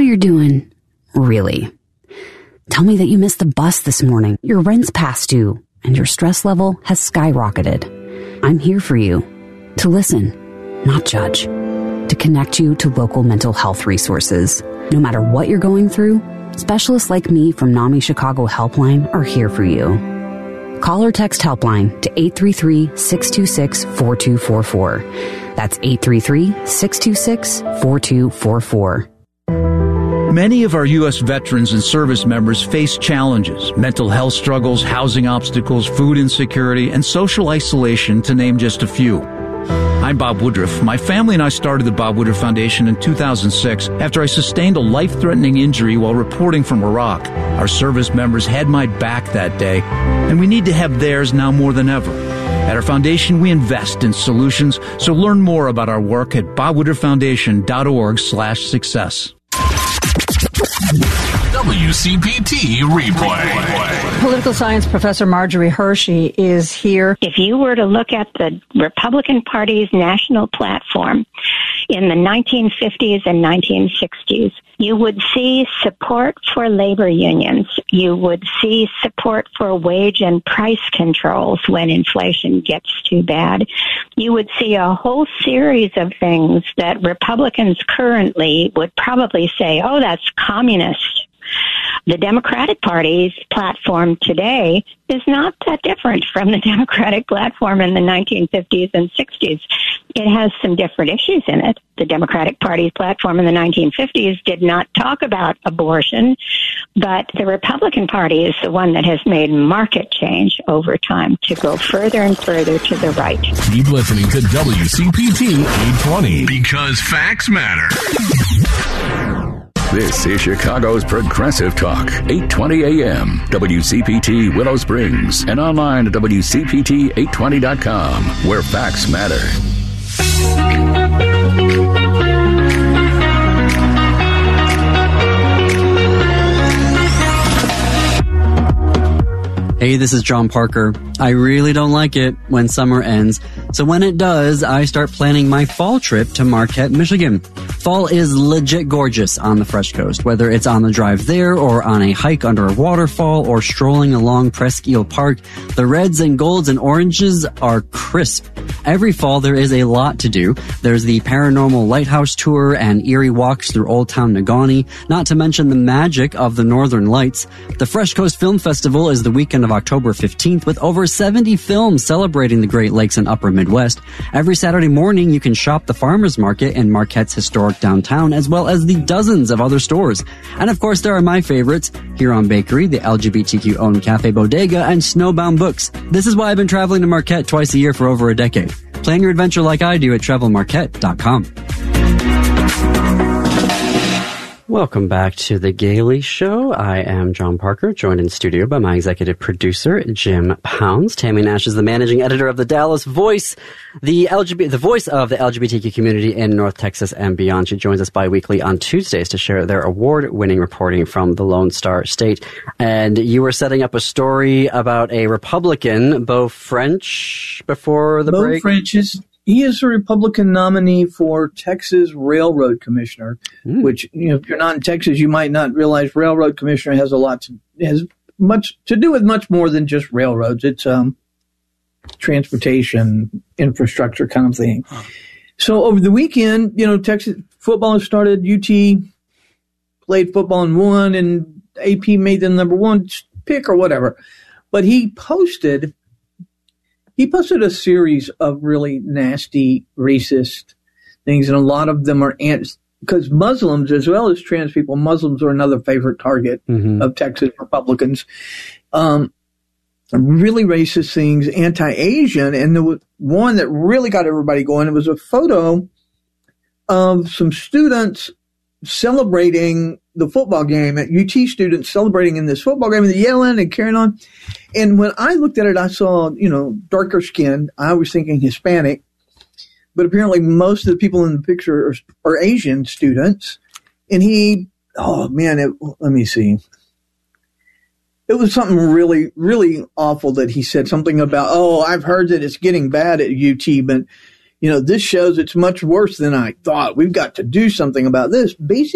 you're doing. Really. Tell me that you missed the bus this morning, your rent's past due, and your stress level has skyrocketed. I'm here for you. To listen, not judge. To connect you to local mental health resources. No matter what you're going through, specialists like me from NAMI Chicago Helpline are here for you. Call or text Helpline to 833-626-4244. That's 833-626-4244. Many of our U.S. veterans and service members face challenges, mental health struggles, housing obstacles, food insecurity, and social isolation, to name just a few. I'm Bob Woodruff. My family and I started the Bob Woodruff Foundation in 2006 after I sustained a life-threatening injury while reporting from Iraq. Our service members had my back that day, and we need to have theirs now more than ever. At our foundation, we invest in solutions, so learn more about our work at bobwoodrufffoundation.org/success. WCPT Replay. Political science professor Marjorie Hershey is here. If you were to look at the Republican Party's national platform in the 1950s and 1960s, you would see support for labor unions. You would see support for wage and price controls when inflation gets too bad. You would see a whole series of things that Republicans currently would probably say, oh, that's communist. The Democratic Party's platform today is not that different from the Democratic platform in the 1950s and 60s. It has some different issues in it. The Democratic Party's platform in the 1950s did not talk about abortion, but the Republican Party is the one that has made market change over time to go further and further to the right. Keep listening to WCPT 820 because facts matter. This is Chicago's Progressive Talk, 820 AM, WCPT Willow Springs, and online at WCPT820.com, where facts matter. Hey, this is John Parker. I really don't like it when summer ends, so when it does, I start planning my fall trip to Marquette, Michigan. Fall is legit gorgeous on the Fresh Coast, whether it's on the drive there or on a hike under a waterfall or strolling along Presque Isle Park. The reds and golds and oranges are crisp. Every fall there is a lot to do. There's the paranormal lighthouse tour and eerie walks through Old Town Negaunee, not to mention the magic of the Northern Lights. The Fresh Coast Film Festival is the weekend of October 15th with over 70 films celebrating the Great Lakes and Upper Midwest. Every Saturday morning you can shop the farmers market in Marquette's historic downtown, as well as the dozens of other stores. And of course there are my favorites, Huron Bakery, the LGBTQ-owned Cafe Bodega, and Snowbound Books. This is why I've been traveling to Marquette twice a year for over a decade. Plan your adventure like I do at travelmarquette.com. Welcome back to The Gailey Show. I am John Parker, joined in studio by my executive producer, Jim Pounds. Tammy Nash is the managing editor of the Dallas Voice, the voice of the LGBTQ community in North Texas and beyond. She joins us bi-weekly on Tuesdays to share their award-winning reporting from the Lone Star State. And you were setting up a story about a Republican, Beau French, before the break. Beau French he is a Republican nominee for Texas Railroad Commissioner, which, you know, if you're not in Texas, you might not realize Railroad Commissioner has much to do with much more than just railroads. It's transportation, infrastructure kind of thing. Huh. So over the weekend, you know, Texas football started. UT played football and won, and AP made them number one pick or whatever. But he posted a series of really nasty, racist things, and a lot of them are because Muslims, as well as trans people, Muslims are another favorite target of Texas Republicans. Really racist things, anti-Asian, and there was one that really got everybody going. It was a photo of some students celebrating the football game, at UT students celebrating in this football game, and yelling and carrying on. And when I looked at it, I saw, you know, darker skinned. I was thinking Hispanic, but apparently most of the people in the picture are Asian students. And let me see. It was something really, really awful that he said something about, I've heard that it's getting bad at UT, but, you know, this shows it's much worse than I thought. We've got to do something about this. Basically,